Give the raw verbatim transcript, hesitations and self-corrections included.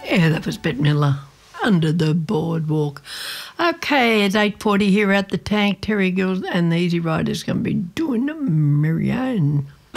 Yeah, that was Bette Midler. Under the Boardwalk. Okay, it's eight forty here at the Tank. Terry Gills and the Easy Riders going to be doing Marianne.